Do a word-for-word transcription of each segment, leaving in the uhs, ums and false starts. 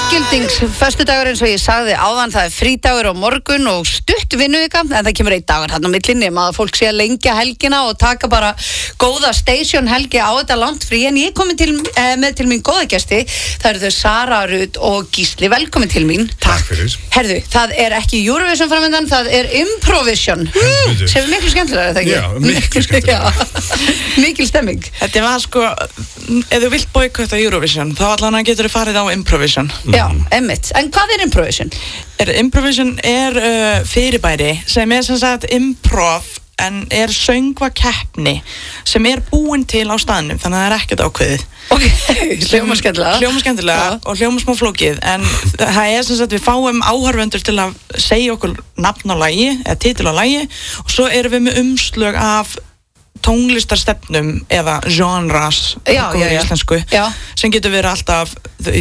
Jafngildings föstudagur eins og ég sagði áðan, það er frídagur á morgun og stutt vinnuvika, en það kemur einn dagur hann á millinni, maður fólk sé að lengja helgina og taka bara góða station helgi á þetta langt frí, en ég er komin til, eh, með til mín góða gesti, það eru þau Sara Rut og Gísli, velkomin til mín. Takk fyrir. Herðu, það er ekki Eurovision framöndan, það er Improvision, hmm, sem er miklu skemmtilega, er það ekki? Já, miklu skemmtilega. Mikil stemming. Þetta var sko, ef þú vilt boykotta Eurovision, þá allan að getur þú farið á Improvision. Já, emmitt. En hvað er Improvision? Er, Improvision er uh, fyrirbæri sem er sem sagt improv en er söngvakeppni sem er búin til á staðnum, þannig að það er ekkert ákveðið. Ok, hljóma skemmtilega. Hljóma skemmtilega ja. Og hljóma smá flókið, en það er sem sagt við fáum áhorfendur til að segja okkur nafn á lagi, eða titil á lagi, og svo erum við með umslög af tónlistarstefnum eða genres já, já, já. íslensku já. Sem getur verið alltaf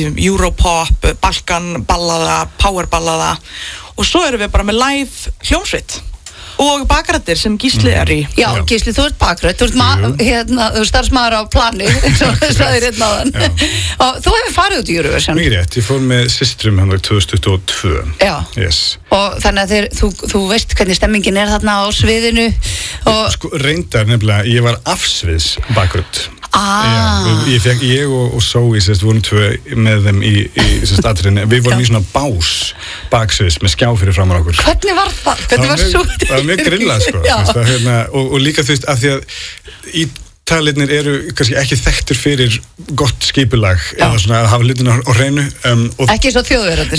Europop, Balkan ballaða, powerballaða og svo erum við bara með live hljómsveit og bakrættir sem Gísli er í. Já, já. Gísli, þú ert bakrætt, þú ert ma- hérna, þú ert starfsmaður á plani, eins og það sagði hérna áðan. Og þú hefur farið út í Eurovision. Mikið rétt, ég fór með systrum hann tvö þúsund tuttugu og tvö. Já. Yes. Og þannig að þeir, þú, þú veist hvernig stemmingin er þarna á sviðinu. Og... Sko, reyndar nefnilega, ég var afsviðs bakgrödd. Ah. Já, ég, fekk, ég og, og Zoe sérst, vorum tvö með þeim í, í sérst, atriðinni. Við vorum í svona bás baksviðs með skjá fyrir framar okkur. Hvernig var það? Hvernig var svo? Það var mjög grillað sko. Sérst, að, hérna, og, og líka þú veist, af því að í Ítalirnir eru kannski ekki þekktur fyrir gott skipulag já. Eða svona að hafa hlutina á hreinu um, ekki svo þjóðverðandi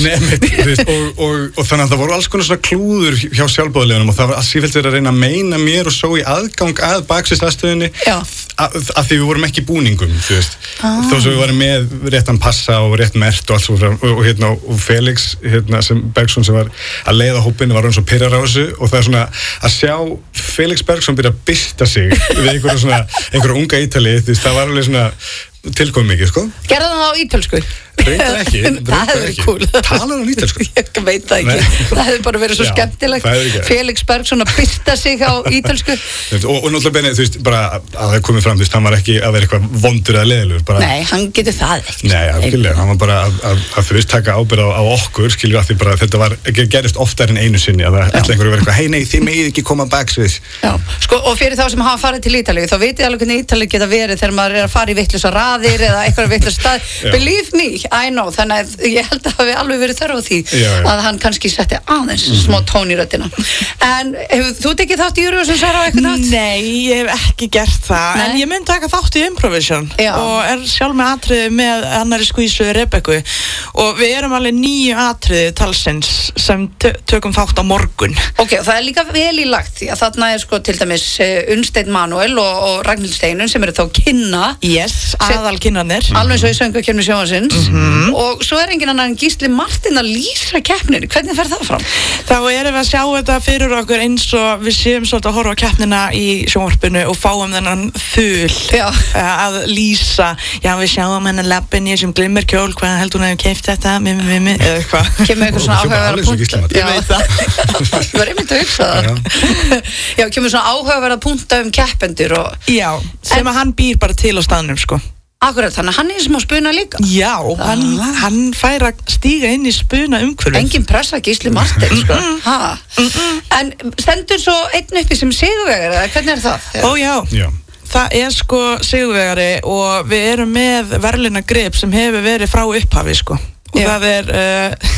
og, og, og þannig að það voru alls konar svona klúður hjá sjálfboðaliðunum og það var að sífellt verið að reyna að meina mér og svo í aðgang að baksviðsaðstöðunni að því við vorum ekki búningum þú veist, ah. þó svo við varum með réttan passa og rétt mert og allt svo frá og, og, hérna, og Felix hérna, sem Bergsson sem var að leiða hópinu var hann svo pirrar á þessu og það er svona að sjá Felix Bergsson byrja að byrta sig við einhverja svona einhverja unga Ítali, þú veist, það var alveg svona tilkomið mikið, sko. Gerðu það á ítölsku? Reyndar ekki. Það hefur verið cool. Talar hann ítölsku? Ég veit það ekki. Nei. Það hefur bara verið svo já, skemmtilegt. Felix Bergsson að byrta sig á ítölsku. Og, og náttúrulega benið, þú veist, bara að það er komið fram, þú veist, hann var ekki að vera eitthvað vondur eða leiðilegur. Bara... Nei, hann getur það ekki. Nei, algjörlega. Hann var bara að, að, að þú veist, taka ábyrgð á, á okkur, skilur að því bara þetta var, gerist oftar en einu sinni að það ætla einhverju verið eitthvað, hei, nei, þið megið ekki koma baksviðs. Já, sko, og fyrir þá sem hafa farið til Ítalíu, þá vitið alveg hvernig Ítalíu geta verið þegar maður er að fara í vitlausa raðir eða eitthvað vitlausa stað. Believe me, I know, þannig að ég held að hafi alveg verið þörf á því já, já. Að hann kannski setti aðeins mm-hmm. smá tón í röddina. En hefur þú tekið þátt í Eurovision, Sara, á eitthvað nátt? Nei, ég hef ekki gert það, nei. En ég mun taka þátt í Improvision já. Og er sjálf með atriði með annari skvísu Rebekku og við erum alveg nýju atriði talsins sem tö- tökum þátt á morgun. Ok, það er líka vel í lagt því að þarna er sko til dæmis Unnsteinn Manuel og, og Ragnhild Steinun sem eru þá kynna. Yes, aðal kynnarnir. Alveg svo í söngvakeppni sjónvarpsins mm-hmm. og svo er engin annar en Gísli Martin að lýsa keppninu. Hvernig fer það fram? Þá erum við að sjá þetta fyrir okkur eins og við séum svolítið að horfa á keppnina í sjónvarpinu og fáum þennan þul já. Að lýsa. Já, við sjáum hennar labbinni sem glimmir kjól, hvað heldur hún að hefur keypt þetta, mimi, mimi, eða eitthvað. Kemur eitthvað svona áhugaverða punkt. Ég veit það. Það var einmitt að hugsa það. Já, kemur svona áhugaverða punta um keppendur og... Já, sem að hann býr bara til á staðnum, sko. Akkurat, þannig að hann er sem á spuna líka. Já, hann, hann fær að stíga inn í spuna umhverfið. Engin pressa Gísli Martin, sko. Ha. En stendur svo einn uppi sem sigurvegari, eða hvernig er það? Ó já. Já. Það er sko sigurvegari og við erum með verðlaunagrip sem hefur verið frá upphafi, sko. Og já. Það er uh,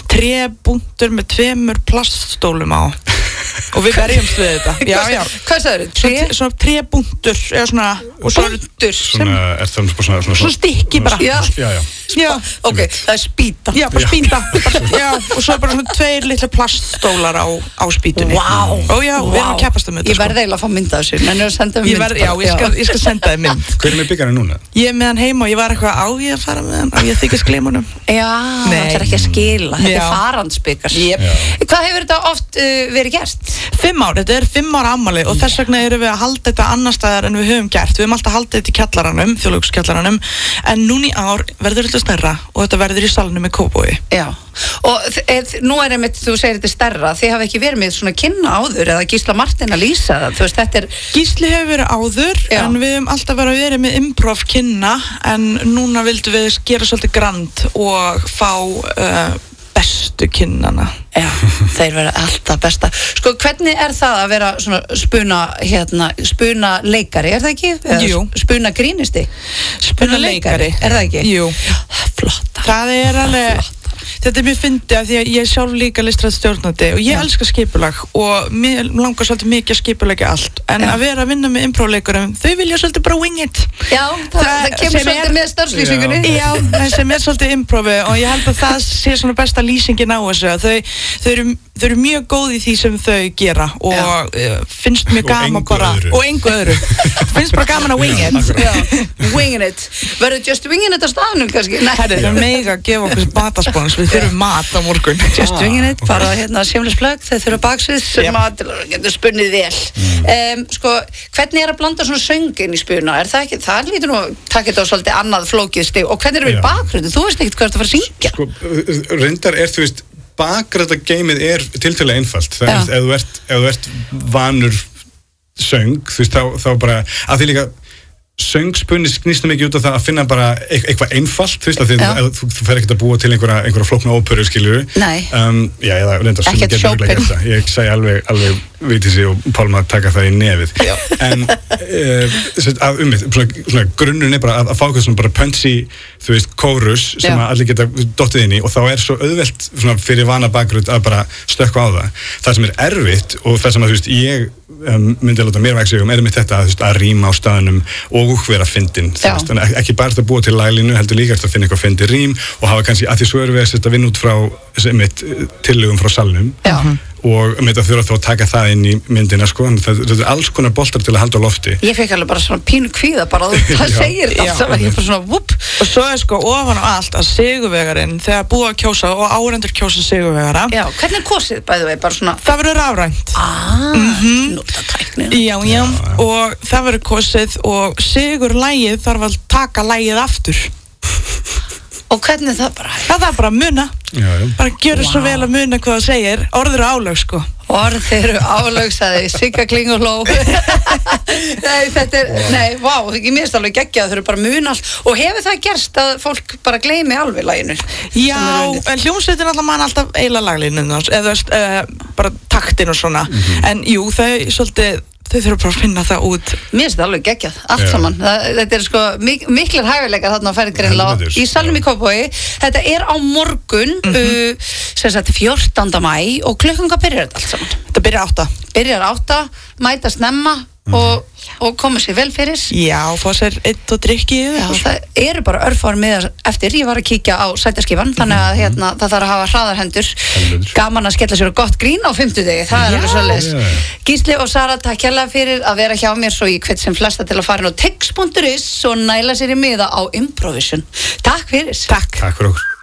trébúntur með tveimur plaststólum á. Og við berjumst við þetta. Já, já. Hvað sagður þið? Tré? Svona, svona trébúntur eða svona og svo búntur svona, er það svona svona svona svona stykki bara. Já, já. já. Já. Ok, það er spýta. Já, bara spýta. Já, og svo bara svona tveir litla plaststólar á á spýtunni. Vá. Ó já, við erum að keppast um þetta. Ég verð eiginlega að fá mynd af þessu. Menn er að senda mér mynd. Ég verð, já, ég skal ég skal senda þér mynd. Hver er með byggarinn núna? Ég er með hann heima og ég var eitthvað á ég að fara með hann, á ég þykist gleyma honum. Já, það er ekki að skila. Þetta er farandsbyggar. Yep. Hvað hefur þetta oft uh, verið gert? Fimm ár, þetta er fimm ára afmæli og þess vegna erum við að halda þetta annar staðar en við höfum gert. Við höfum alltaf haldið þetta í kjallaranum, þjóðleikhúskjallaranum, en núna í ár verður þetta svolítið stærra og þetta verður í salnum í Kópavogi. Já, og eð, nú er einmitt, þú segir þetta stærra, þið hafa ekki verið með svona kynna áður eða Gísla Martin að lýsa það, þú veist, þetta er... Gísli hefur verið áður, Já. en við hefum alltaf verið að vera með improv kynna, en núna vildum við gera svolítið grand og fá uh, bestu kynnana. Já, þeir vera alltaf besta. Sko, hvernig er það að vera svona spuna, hérna, spuna leikari, er það ekki? Jú. Spuna grínisti? Spuna leikari. Er það ekki? Jú. Flott. Það er alveg... Þetta er mjög fyndið af því að ég er sjálf líka listrænt stjórnandi og ég elska skipulag og mér langar svolítið mikið að skipulegja allt en Já. Að vera að vinna með impróleikurum þau vilja svolítið bara wing it. Já, það, það, það kemur svolítið er, með starfslýsingunni. Já, það sem er svolítið improvi og ég held að það sé svona besta lýsingin á þessu þau, þau, eru, þau eru mjög góð í því sem þau gera og uh, finnst mjög gaman bara öðru. og engu öðru finnst bara gaman að wing it. Já, winging it. Verður just winging it á staðnum kannski? Nei, það er mega að gefa okkur mataspóns við þurfum mat á morgun. Just winging it, bara hérna shameless plug, þeir þurfa baksvið sem yep. að getur spunnið vel. Mm. Um, sko, hvernig er að blanda svona söngin í spuna? Er það ekki, það lítur nú takk þetta á svolítið annað flókið stig og hvernig er við bakgrunni? Þú veist ekkert hvað það fara að syngja. Sko, reyndar er þú veist, bakgrunnageimið er tiltölulega einfalt. Það er, ef þú ert, ef þú ert vanur söng, þú veist, þá, þá bara, að því líka söngspunni snýstum ekki út af það að finna bara eitthvað einfalt, þú veist, að þú, þú fer ekkert að búa til einhverja, einhverja flókna óperu, skiljur. Nei. Um, já, eða reyndar sem ekkert sjópinn. Ég segi alveg, alveg Vigdísi og Pálma að taka það í nefið. Já. En uh, að um svona, svona grunnurinn er bara að, að fá eitthvað svona bara punchy, þú veist, kórus sem Já. Að allir geta dottið inn í og þá er svo auðvelt svona fyrir vana bakgrunn að bara stökkva á það. Það sem er erfitt og það sem að, þú veist, ég um, myndi að láta mér vægsa um er mitt þetta að, að rýma á staðnum og vera fyndin, en ekki bara að búa til laglínu, heldur líka að finna eitthvað fyndi rím og hafa kannski, að því svo erum við að vinna út frá mitt tillögum frá salnum Já. Og mitt að þurfa þá að taka það inn í myndina sko, það, það er alls konar boltar til að halda á lofti. Ég fekk alveg bara svona pínu kvíða bara þú það segir þetta allt saman, ég er bara svona vup. Og svo er sko ofan á allt að sigurvegarinn þegar búið að kjósa og árendur kjósa sigurvegara. Já, hvernig kosið bæðu við bara svona? Það verður rafrænt. Ah, mm-hmm. Nota tæknin. Já, já, já, og það verður kosið og sigurlægið þarf að taka lægið aftur. Og hvernig það bara? Það er bara að muna. Já, já. Bara gjöru wow. svo vel að muna hvað það segir. Orður og álög, sko. Orður og álög, sagði Sigga Kling og hló. Nei, þetta er, wow. nei, vá, wow, ég minnst alveg geggjað, þau eru bara muna allt. Og hefur það gerst að fólk bara gleymi alveg laginu? Já, hljómsveitin alltaf mann alltaf eila laglinu, eða þú veist, uh, bara taktin og svona. Mm-hmm. En jú, þau svolítið, þau þurfa bara að finna það út. Mér finnst það alveg geggjað, allt yeah. saman. Það, þetta er sko mik miklir hæfileikar þarna á ferðgreinlega í salnum í Kópavogi. Þetta er á morgun, mm-hmm. uh, sem sagt fjórtánda maí og klukkan hvað byrjar þetta allt saman? Þetta byrjar átta. Byrjar átta, mæta snemma mm-hmm. og, og koma sér vel fyrir. Já, fá sér eitt og drykki. Já, það eru bara örfáar miðar eftir. Ég var að kíkja á sætaskífan, þannig að hérna, það þarf að hafa hraðarhendur. Gaman að skella sér á gott grín á fimmtudegi, það er alveg svoleiðis. Gísli og Sara, takk hérlega fyrir að vera hjá mér svo ég hvet sem flesta til að fara inn á tix punktur is og næla sér í miða á Improvision. Takk fyrir. Takk. Takk fyrir okkur.